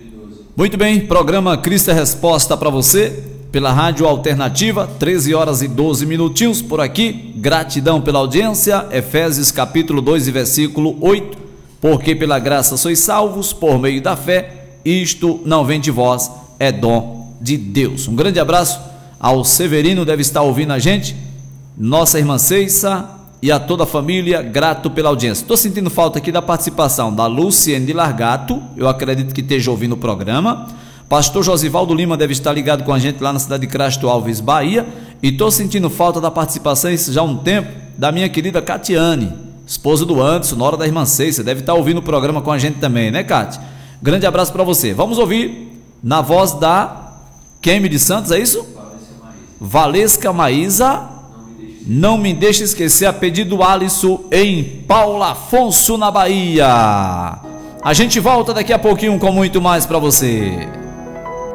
Muito bem, programa Cristo é Resposta para você, pela Rádio Alternativa, 13 horas e 12 minutinhos por aqui. Gratidão pela audiência. Efésios capítulo 2 e versículo 8. Porque pela graça sois salvos, por meio da fé, isto não vem de vós, é dom de Deus. Um grande abraço ao Severino, deve estar ouvindo a gente, nossa irmã Ceissa e a toda a família, grato pela audiência. Estou sentindo falta aqui da participação da Luciene de Largato, eu acredito que esteja ouvindo o programa. Pastor Josivaldo Lima deve estar ligado com a gente lá na cidade de Crasto Alves, Bahia. E estou sentindo falta da participação, isso já há um tempo, da minha querida Catiane, esposa do Anderson, nora da irmã Ceissa, deve estar ouvindo o programa com a gente também, né, Cati? Grande abraço para você. Vamos ouvir na voz da Kemi de Santos, é isso? Valesca Maísa. Não me deixe esquecer, a pedido do Alisson em Paulo Afonso, na Bahia. A gente volta daqui a pouquinho com muito mais para você.